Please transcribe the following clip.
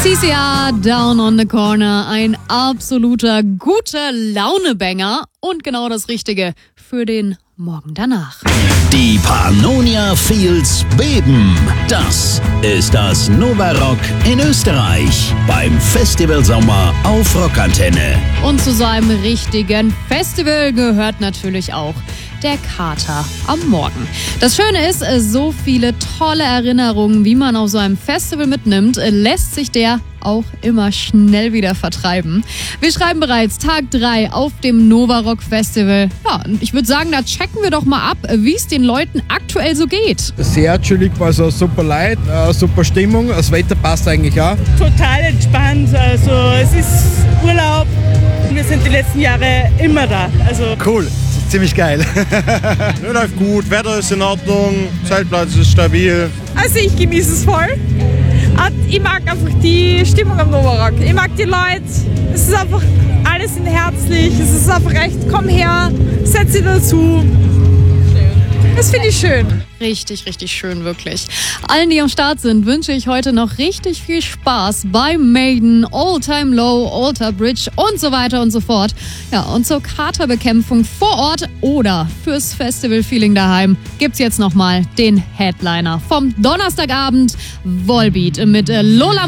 CCR Down on the Corner, ein absoluter guter Launebanger und genau das Richtige für den Morgen danach. Die Pannonia Fields beben. Das ist das Nova Rock in Österreich beim Festival Sommer auf Rockantenne. Und zu so einem richtigen Festival gehört natürlich auch der Kater am Morgen. Das Schöne ist, so viele tolle Erinnerungen, wie man auf so einem Festival mitnimmt, lässt sich der auch immer schnell wieder vertreiben. Wir schreiben bereits Tag 3 auf dem Nova Rock Festival. Ja, und ich würde sagen, da checken wir doch mal ab, wie es den Leuten aktuell so geht. Sehr chillig, also super Leid, super Stimmung, das Wetter passt eigentlich auch. Total entspannt, also es ist Urlaub. Wir sind die letzten Jahre immer da. Also Cool, ziemlich geil. Ja, läuft gut, Wetter ist in Ordnung, Zeltplatz ist stabil. Also ich genieße es voll. Ich mag einfach die Stimmung am Nova Rock. Ich mag die Leute. Es ist einfach alles herzlich. Es ist einfach echt, komm her, setz dich dazu. Das finde ich schön. Richtig, richtig schön, wirklich. Allen, die am Start sind, wünsche ich heute noch richtig viel Spaß bei Maiden, All Time Low, Alter Bridge und so weiter und so fort. Ja, und zur Katerbekämpfung vor Ort oder fürs Festival-Feeling daheim gibt's jetzt nochmal den Headliner vom Donnerstagabend, Volbeat mit Lola